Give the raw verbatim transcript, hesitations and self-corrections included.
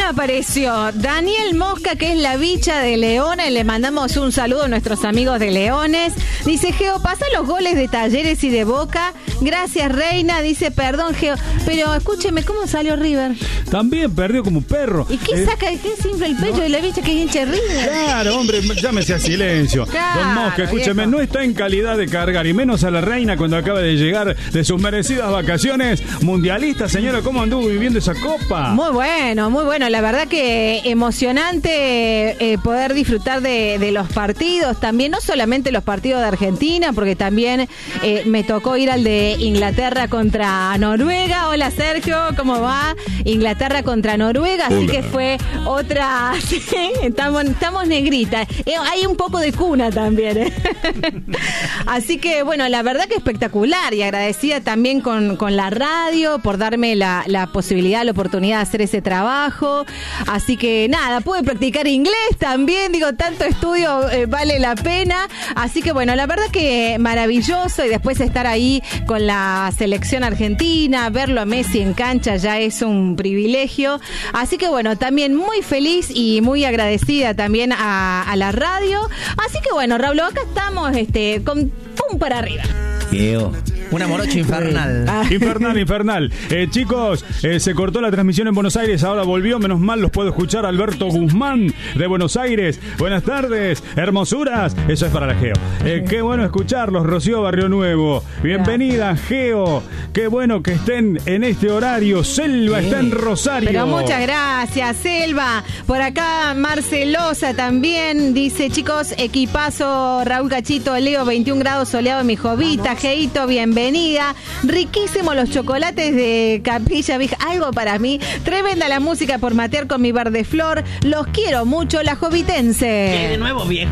apareció Daniel Mosca, que es la bicha de Leones. Le mandamos un saludo a nuestros amigos de Leones. Dice, Geo, pasa los goles de Talleres y de Boca. Gracias, Reina. Dice, perdón, Geo, pero escúcheme, ¿cómo salió River? También perdió como un perro. ¿Y qué eh, saca? ¿Qué simple el pecho no. de la bicha que es hincha de River? Claro, hombre, llámese a silencio. Claro, Don Mosca, escúcheme, viejo. No está en calidad de cargar, y menos a la Reina cuando acaba de llegar de sus merecidas vacaciones mundialistas. Señora, ¿cómo anduvo viviendo esa copa? Muy bueno, muy bueno. La verdad que emocionante eh, poder disfrutar de, de los partidos. También, no solamente los partidos de Argentina, porque también eh, me tocó ir al de Inglaterra contra Noruega. Hola, Sergio, ¿cómo va? Inglaterra contra Noruega, así Hola. que fue otra... Sí, estamos, estamos negritas. Eh, hay un poco de cuna también. ¿eh? Así que, bueno, la verdad que espectacular, y agradecida también con, con la radio por darme la, la posibilidad, la oportunidad de hacer ese trabajo. Así que, nada, pude practicar inglés también. Digo, tanto estudio eh, vale la pena. Así que, bueno, la verdad que maravilloso, y después estar ahí con la selección argentina, verlo a Messi en cancha ya es un privilegio. Así que, bueno, también muy feliz y muy agradecida también a, a la radio. Así que, bueno, Raúl, acá estamos este, con pum para arriba. Geo, una morocha infernal. Infernal, infernal. Eh, chicos, eh, se cortó la transmisión en Buenos Aires, ahora volvió, menos mal los puedo escuchar. Alberto Guzmán, de Buenos Aires. Buenas tardes, hermosuras. Eso es para la Geo. Eh, qué bueno escucharlos, Rocío Barrio Nuevo. Bienvenida, Geo. Qué bueno que estén en este horario. Selva sí. está en Rosario. Pero muchas gracias, Selva. Por acá, Marcelosa también dice, chicos, equipazo, Raúl Cachito, Leo, veintiún grados soleado en mi jovita. Geito, bienvenida. Riquísimos los chocolates de Capilla Vieja. Algo para mí. Tremenda la música por matear con mi verde flor. Los quiero mucho, la jovitense. ¿Qué de nuevo, viejo?